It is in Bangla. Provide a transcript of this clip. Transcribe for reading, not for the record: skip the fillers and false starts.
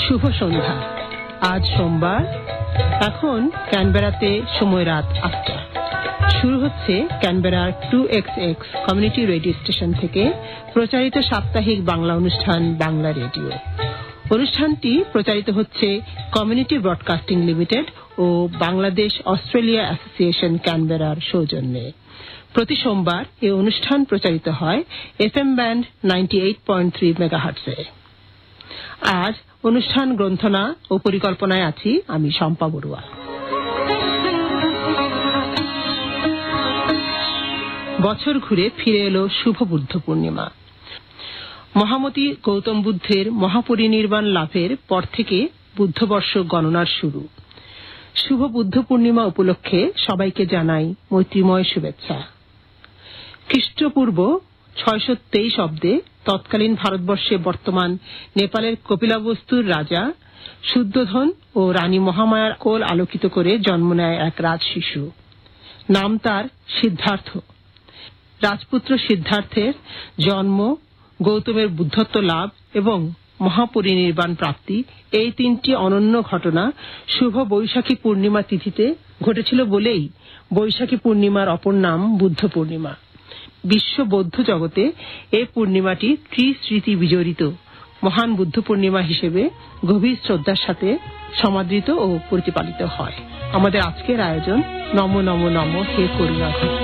শুভ সন্ধ্যা। আজ সোমবার, এখন ক্যানবেরাতে সময় রাত ৮টা। শুরু হচ্ছে ক্যানবেরার 2XX কমিউনিটি রেডিও স্টেশন থেকে প্রচারিত সাপ্তাহিক বাংলা অনুষ্ঠান বাংলা রেডিও। অনুষ্ঠানটি প্রচারিত হচ্ছে কমিউনিটি ব্রডকাস্টিং লিমিটেড ও বাংলাদেশ অস্ট্রেলিয়া অ্যাসোসিয়েশন ক্যানবেরার সৌজন্যে। প্রতি সোমবার এই অনুষ্ঠান প্রচারিত হয় FM ব্যান্ড 98.3 মেগাহার্টজে। আজ অনুষ্ঠান গ্রন্থনা ও পরিকল্পনায় আছি আমি শম্পা বড়ুয়া। বছর ঘুরে ফিরে এলো শুভ বুদ্ধ পূর্ণিমা। মহামতি গৌতম বুদ্ধের মহাপরিনির্বাণ লাভের পর থেকে বুদ্ধবর্ষ গণনার শুরু। শুভ বুদ্ধ পূর্ণিমা উপলক্ষে সবাইকে জানাই মৈত্রীময় শুভেচ্ছা। খ্রিস্টপূর্ব 623 অব্দে তৎকালীন ভারতবর্ষে বর্তমান নেপালের কপিলাবস্তুর রাজা শুদ্ধোধন ও রানী মহামায়ার কোল আলোকিত করে জন্ম নেয় এক রাজ শিশু। নাম তার সিদ্ধার্থ। রাজপুত্র সিদ্ধার্থের জন্ম, গৌতমের বুদ্ধত্ব লাভ এবং মহাপরিনির্বাণ প্রাপ্তি, এই তিনটি অনন্য ঘটনা শুভ বৈশাখী পূর্ণিমা তিথিতে ঘটেছিল বলেই বৈশাখী পূর্ণিমার অপর নাম বুদ্ধ পূর্ণিমা। বিশ্ব বৌদ্ধ জগতে এই পূর্ণিমাটি ত্রিস্মৃতি বিজড়িত মহান বুদ্ধ পূর্ণিমা হিসেবে গভীর শ্রদ্ধার সাথে সমাদৃত ও প্রতিপালিত হয়। আমাদের আজকের আয়োজন নমো নমো নমো হে করুণাঘন।